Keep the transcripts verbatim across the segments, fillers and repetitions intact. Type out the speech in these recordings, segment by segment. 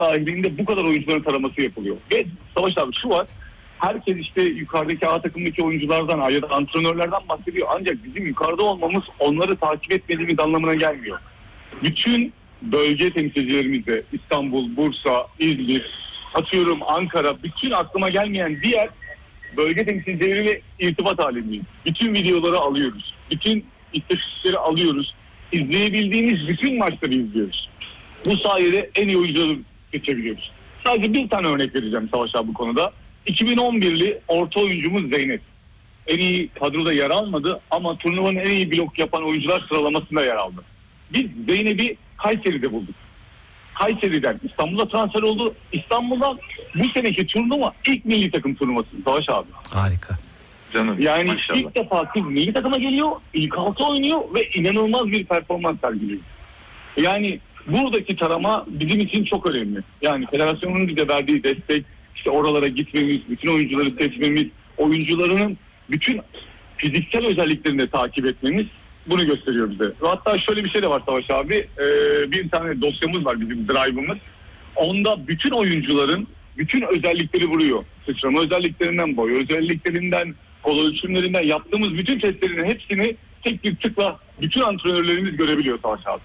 dahilinde bu kadar oyuncuların taraması yapılıyor. Ve Savaş abi şu var. Herkes işte yukarıdaki A takımdaki oyunculardan ya da antrenörlerden bahsediyor. Ancak bizim yukarıda olmamız onları takip etmediğimiz anlamına gelmiyor. Bütün bölge temsilcilerimize İstanbul, Bursa, İzmir, atıyorum Ankara, bütün aklıma gelmeyen diğer bölge temsilcileriyle irtibat halindeyiz. Bütün videoları alıyoruz. Bütün istatistikleri alıyoruz. İzleyebildiğimiz bütün maçları izliyoruz. Bu sayede en iyi oyuncuları seçebiliyoruz. Sadece bir tane örnek vereceğim Savaş abi bu konuda. iki bin on birli orta oyuncumuz Zeynep. En iyi kadroda yer almadı ama turnuvanın en iyi blok yapan oyuncular sıralamasında yer aldı. Biz Zeynep'i Kayseri'de bulduk. Kayseri'den İstanbul'a transfer oldu. İstanbul'dan bu seneki turnuva ilk milli takım turnuvası Savaş abi. Harika. Canım, yani maşallah. İlk defa kız milli takıma geliyor, ilk altı oynuyor ve inanılmaz bir performans sergiliyor. Yani buradaki tarama bizim için çok önemli. Yani federasyonun bize verdiği destek, işte oralara gitmemiz, bütün oyuncuları seçmemiz, oyuncularının bütün fiziksel özelliklerini de takip etmemiz bunu gösteriyor bize. Ve hatta şöyle bir şey de var Savaş abi, ee, bir tane dosyamız var bizim drive'ımız. Onda bütün oyuncuların bütün özellikleri vuruyor. Sıçrama özelliklerinden, boy özelliklerinden, kol ölçümlerinden yaptığımız bütün testlerin hepsini tek bir tıkla bütün antrenörlerimiz görebiliyor Savaş abi.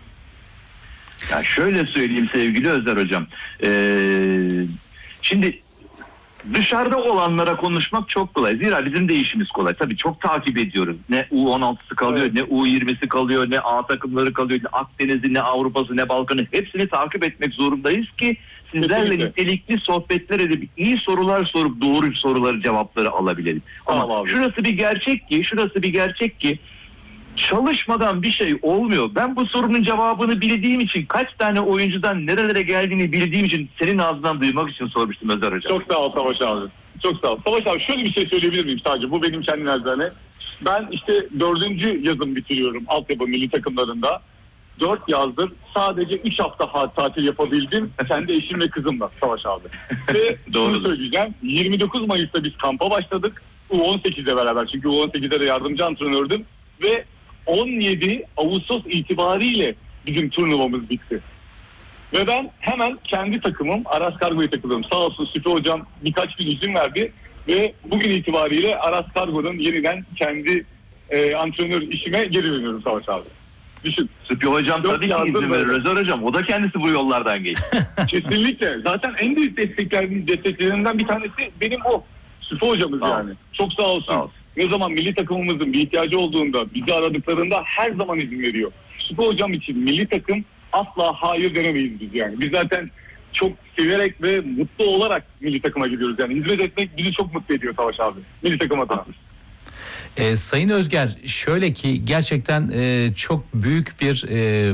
Ya şöyle söyleyeyim sevgili Özer hocam. Ee, şimdi dışarıda olanlara konuşmak çok kolay. Zira bizim de işimiz kolay. Tabii çok takip ediyoruz. Ne U on altısı kalıyor, evet. Ne U yirmisi kalıyor, ne A takımları kalıyor, ne Akdeniz'i, ne Avrupa'sı, ne Balkan'ı. Hepsini takip etmek zorundayız ki sizlerle kesinlikle nitelikli sohbetler edip iyi sorular sorup doğru soruları, cevapları alabilelim. Ama abi, şurası bir gerçek ki, şurası bir gerçek ki çalışmadan bir şey olmuyor. Ben bu sorunun cevabını bildiğim için, kaç tane oyuncudan nerelere geldiğini bildiğim için senin ağzından duymak için sormuştum Özer hocam. Çok sağ ol Savaş abi. Çok sağ ol. Savaş abi şöyle bir şey söyleyebilir miyim sadece? Bu benim kendi naçizane. Ben işte dördüncü yazım bitiriyorum altyapı milli takımlarında. Dört yazdır sadece üç hafta tatil yapabildim. Kendi eşim ve kızımla Savaş abi. Ve şunu söyleyeceğim. yirmi dokuz Mayıs'ta biz kampa başladık. U on sekizle beraber. Çünkü U on sekizde de yardımcı antrenördüm. Ve on yedi Ağustos itibariyle bizim turnuvamız bitti. Ve ben hemen kendi takımım Aras Kargo'ya takıldım. Sağ olsun Süfü hocam birkaç gün izin verdi. Ve bugün itibariyle Aras Kargo'nun yeniden kendi e, antrenör işime geri dönüyorum Savaş abi. Düşün. Süfü hocam tabii ki izin verir Özer hocam. O da kendisi bu yollardan geçti. Kesinlikle. Zaten en büyük desteklerden, desteklerinden bir tanesi benim o. Süfü hocamız sağ yani. Çok sağ olsun. Sağ olsun. Ne zaman milli takımımızın bir ihtiyacı olduğunda, bizi aradıklarında her zaman izin veriyor. Süfü hocam için milli takım asla hayır denemeyiz biz yani. Biz zaten çok severek ve mutlu olarak milli takıma gidiyoruz yani. Hizmet etmek bizi çok mutlu ediyor Savaş abi. Milli takım adına. Ee, Sayın Özger, şöyle ki gerçekten e, çok büyük bir e,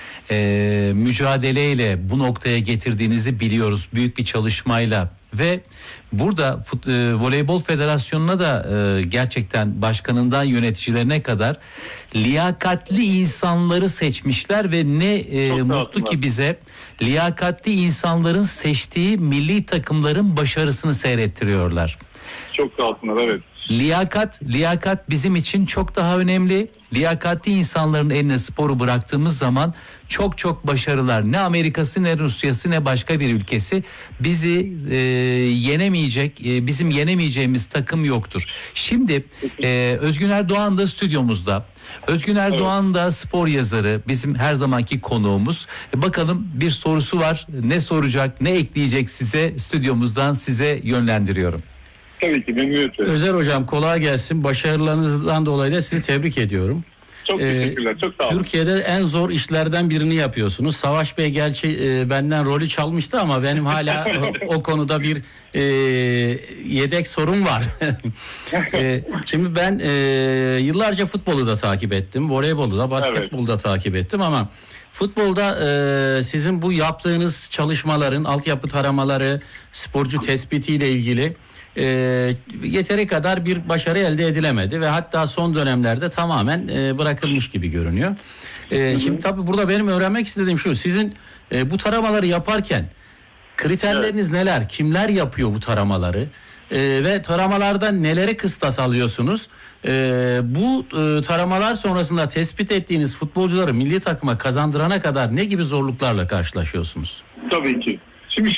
e, mücadeleyle bu noktaya getirdiğinizi biliyoruz. Büyük bir çalışmayla ve burada fut, e, Voleybol Federasyonu'na da e, gerçekten başkanından yöneticilerine kadar liyakatli insanları seçmişler ve ne e, mutlu ki bize liyakatli insanların seçtiği milli takımların başarısını seyrettiriyorlar. Çok sağ olsunlar, evet. Liyakat, liyakat bizim için çok daha önemli. Liyakatli insanların eline sporu bıraktığımız zaman çok çok başarılar. Ne Amerika'sı, ne Rusya'sı, ne başka bir ülkesi bizi e, yenemeyecek, e, bizim yenemeyeceğimiz takım yoktur. Şimdi e, Özgüner Doğan da stüdyomuzda. Özgüner evet. Doğan da spor yazarı, bizim her zamanki konuğumuz. E, bakalım bir sorusu var. Ne soracak, ne ekleyecek size, stüdyomuzdan size yönlendiriyorum. Tabii ki memnuniyetle. Özer hocam kolay gelsin. Başarılarınızdan dolayı da sizi tebrik ediyorum. Çok teşekkürler. Ee, çok sağ olun. Türkiye'de en zor işlerden birini yapıyorsunuz. Savaş Bey gerçi e, benden rolü çalmıştı ama benim hala o, o konuda bir e, yedek sorun var. e, şimdi ben e, yıllarca futbolu da takip ettim. Voleybolu da, basketbolu da evet. takip ettim ama futbolda e, sizin bu yaptığınız çalışmaların, altyapı taramaları, sporcu tespitiyle ilgili E, yeteri kadar bir başarı elde edilemedi ve hatta son dönemlerde tamamen e, bırakılmış gibi görünüyor. E, şimdi tabii burada benim öğrenmek istediğim şu: sizin e, bu taramaları yaparken kriterleriniz evet. neler? Kimler yapıyor bu taramaları? E, ve taramalarda neleri kıstas alıyorsunuz? E, bu e, taramalar sonrasında tespit ettiğiniz futbolcuları milli takıma kazandırana kadar ne gibi zorluklarla karşılaşıyorsunuz? Tabii ki.